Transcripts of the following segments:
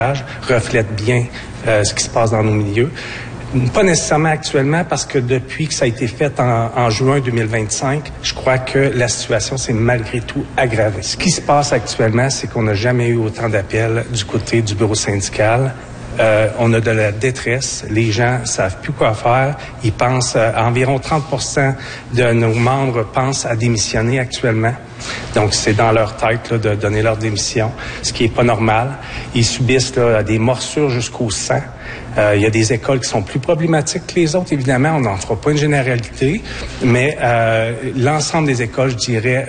reflète bien ce qui se passe dans nos milieux. Pas nécessairement actuellement, parce que depuis que ça a été fait en juin 2025, je crois que la situation s'est malgré tout aggravée. Ce qui se passe actuellement, c'est qu'on n'a jamais eu autant d'appels du côté du bureau syndical. On a de la détresse. Les gens savent plus quoi faire. Ils pensent, environ 30% de nos membres pensent à démissionner actuellement. Donc, c'est dans leur tête là, de donner leur démission, ce qui est pas normal. Ils subissent là, des morsures jusqu'au sang. Il y a des écoles qui sont plus problématiques que les autres, évidemment. On n'en fera pas une généralité, mais l'ensemble des écoles, je dirais,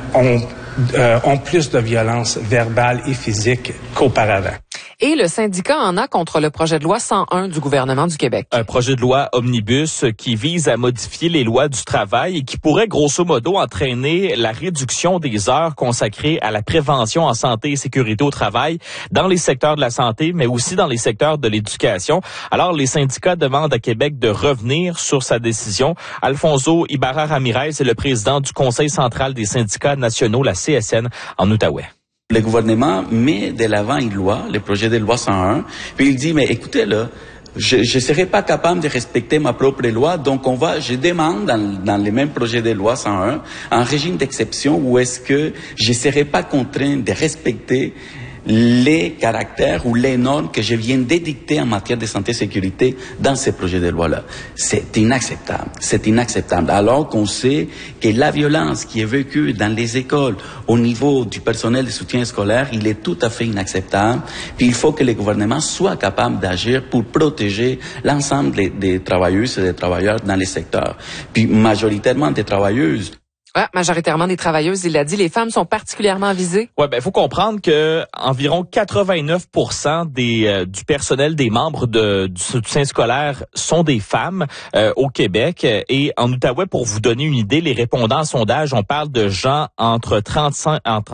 ont plus de violence verbale et physique qu'auparavant. Et le syndicat en a contre le projet de loi 101 du gouvernement du Québec. Un projet de loi omnibus qui vise à modifier les lois du travail et qui pourrait grosso modo entraîner la réduction des heures consacrées à la prévention en santé et sécurité au travail dans les secteurs de la santé, mais aussi dans les secteurs de l'éducation. Alors, les syndicats demandent à Québec de revenir sur sa décision. Alfonso Ibarra-Ramirez est le président du Conseil central des syndicats nationaux, la CSN, en Outaouais. Le gouvernement met de l'avant une loi, le projet de loi 101, puis il dit, mais écoutez, là, je serai pas capable de respecter ma propre loi, donc je demande dans les mêmes projets de loi 101 un régime d'exception où est-ce que je serai pas contraint de respecter les caractères ou les normes que je viens d'édicter en matière de santé et sécurité dans ces projets de loi-là. C'est inacceptable. C'est inacceptable. Alors qu'on sait que la violence qui est vécue dans les écoles au niveau du personnel de soutien scolaire, il est tout à fait inacceptable. Puis il faut que le gouvernement soit capable d'agir pour protéger l'ensemble des travailleuses et des travailleurs dans les secteurs. Puis majoritairement des travailleuses. Ouais, majoritairement des travailleuses, il l'a dit, les femmes sont particulièrement visées. Ouais, ben faut comprendre que environ 89% du personnel des membres du soutien scolaire sont des femmes au Québec et en Outaouais. Pour vous donner une idée, les répondants au sondage, on parle de gens entre 36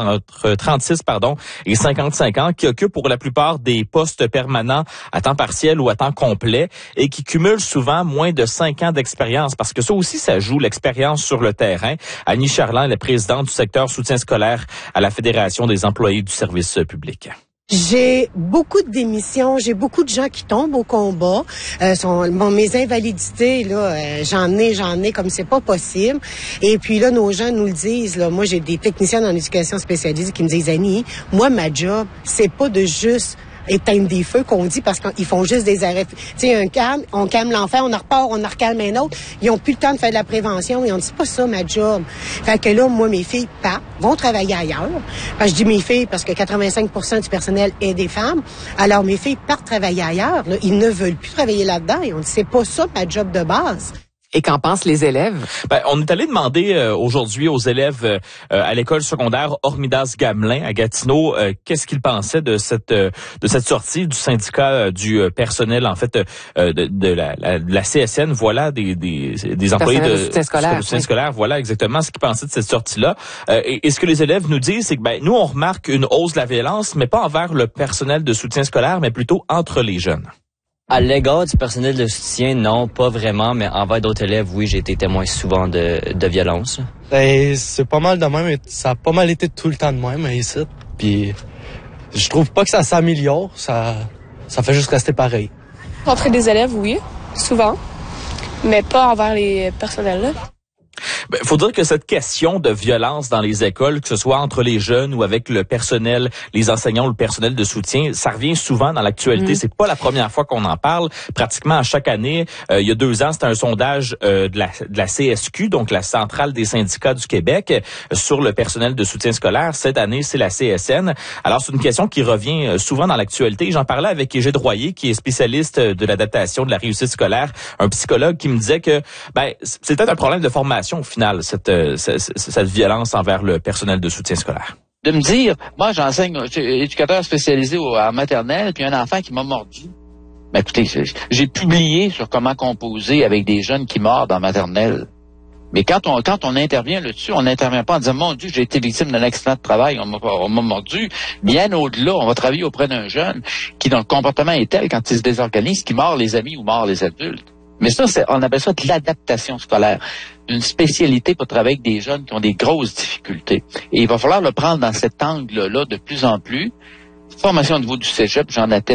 et 55 ans qui occupent pour la plupart des postes permanents à temps partiel ou à temps complet et qui cumulent souvent moins de 5 ans d'expérience, parce que ça aussi, ça joue l'expérience sur le terrain. Annie Charland est la présidente du secteur soutien scolaire à la Fédération des employés du service public. J'ai beaucoup de démissions, j'ai beaucoup de gens qui tombent au combat. Mes invalidités, là, j'en ai comme c'est pas possible. Et puis là, nos gens nous le disent. Là, moi, j'ai des techniciens en éducation spécialisée qui me disent, Annie, moi, ma job, c'est pas de juste éteindre des feux qu'on dit parce qu'ils font juste des arrêts. Tu sais, on calme l'enfant, on en repart, on en recalme un autre. Ils ont plus le temps de faire de la prévention et on dit c'est pas ça ma job. Fait que là, moi, mes filles partent, vont travailler ailleurs. Enfin, je dis mes filles parce que 85% du personnel est des femmes. Alors, mes filles partent travailler ailleurs. Là, ils ne veulent plus travailler là-dedans et on dit c'est pas ça ma job de base. Et qu'en pensent les élèves? Ben, on est allé demander aujourd'hui aux élèves à l'école secondaire Hormidas-Gamelin à Gatineau qu'est-ce qu'ils pensaient de cette sortie du syndicat du personnel, en fait, de la CSN. Voilà, des employés de soutien scolaire. Voilà exactement ce qu'ils pensaient de cette sortie-là. Et ce que les élèves nous disent, c'est que nous, on remarque une hausse de la violence, mais pas envers le personnel de soutien scolaire, mais plutôt entre les jeunes. À l'égard du personnel de soutien, non, pas vraiment, mais envers d'autres élèves, oui, j'ai été témoin souvent de violence. Ben, c'est pas mal de même, mais ça a pas mal été tout le temps de même ici. Puis je trouve pas que ça s'améliore, ça fait juste rester pareil. Entre des élèves, oui, souvent, mais pas envers les personnels là. Ben, faut dire que cette question de violence dans les écoles, que ce soit entre les jeunes ou avec le personnel, les enseignants ou le personnel de soutien, ça revient souvent dans l'actualité. C'est pas la première fois qu'on en parle. Pratiquement à chaque année, il y a 2 ans, c'était un sondage de la CSQ, donc la Centrale des syndicats du Québec, sur le personnel de soutien scolaire. Cette année, c'est la CSN. Alors, c'est une question qui revient souvent dans l'actualité. J'en parlais avec Égide Royer, qui est spécialiste de l'adaptation de la réussite scolaire, un psychologue qui me disait que c'est peut-être un problème de formation au final, cette violence envers le personnel de soutien scolaire. De me dire, moi j'enseigne, je suis éducateur spécialisé en maternelle, puis un enfant qui m'a mordu. Ben écoutez, j'ai publié sur comment composer avec des jeunes qui mordent en maternelle. Mais quand on intervient là-dessus, on n'intervient pas en disant, mon Dieu, j'ai été victime d'un accident de travail, on m'a mordu. Bien au-delà, on va travailler auprès d'un jeune qui, dont le comportement est tel, quand il se désorganise, qui mord les amis ou mord les adultes. Mais ça, on appelle ça de l'adaptation scolaire. Une spécialité pour travailler avec des jeunes qui ont des grosses difficultés. Et il va falloir le prendre dans cet angle-là de plus en plus. Formation au niveau du cégep, j'en attends